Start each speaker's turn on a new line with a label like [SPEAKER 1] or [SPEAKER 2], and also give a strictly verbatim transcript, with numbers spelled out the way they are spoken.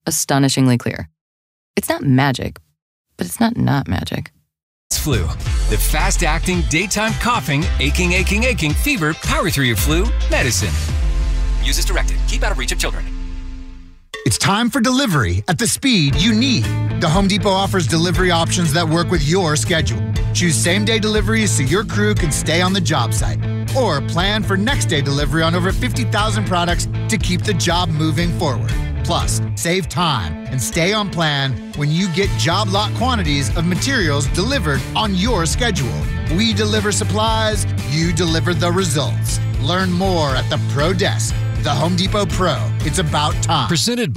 [SPEAKER 1] astonishingly clear. It's not magic, but it's not not magic.
[SPEAKER 2] Flu, the fast-acting, daytime coughing, aching, aching, aching, fever, power through your flu medicine. Use as directed. Keep out of reach of children.
[SPEAKER 3] It's time for delivery at the speed you need. The Home Depot offers delivery options that work with your schedule. Choose same-day deliveries so your crew can stay on the job site. Or plan for next-day delivery on over fifty thousand products to keep the job moving forward. Plus, save time and stay on plan when you get job lot quantities of materials delivered on your schedule. We deliver supplies, you deliver the results. Learn more at the Pro Desk. The Home Depot Pro. It's about time.
[SPEAKER 2] Presented